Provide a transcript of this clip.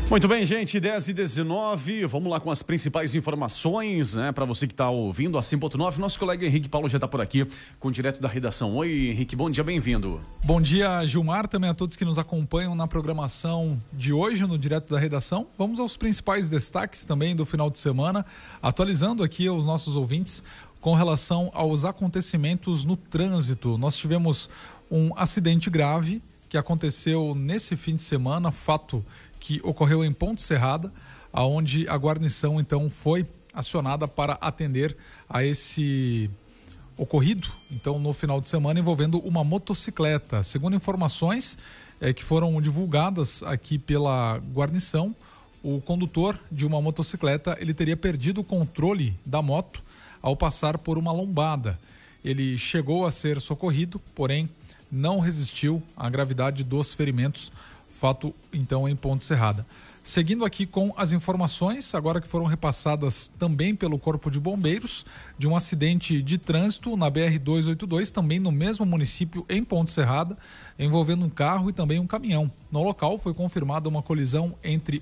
Muito bem, gente, 10h19, vamos lá com as principais informações, né, para você que está ouvindo a 100.9, nosso colega Henrique Paulo já está por aqui, com direto da redação. Oi, Henrique, bom dia, bem-vindo. Bom dia, Gilmar, também a todos que nos acompanham na programação de hoje, no Direto da Redação. Vamos aos principais destaques também do final de semana, atualizando aqui os nossos ouvintes com relação aos acontecimentos no trânsito. Nós tivemos um acidente grave que aconteceu nesse fim de semana, fato que ocorreu em Ponte Serrada, onde a guarnição então foi acionada para atender a esse ocorrido, então no final de semana, envolvendo uma motocicleta. Segundo informações que foram divulgadas aqui pela guarnição, o condutor de uma motocicleta, ele teria perdido o controle da moto ao passar por uma lombada. Ele chegou a ser socorrido, porém não resistiu à gravidade dos ferimentos, fato então em Ponte Serrada. Seguindo aqui com as informações, agora que foram repassadas também pelo Corpo de Bombeiros, de um acidente de trânsito na BR-282, também no mesmo município, em Ponte Serrada, envolvendo um carro e também um caminhão. No local foi confirmada uma colisão entre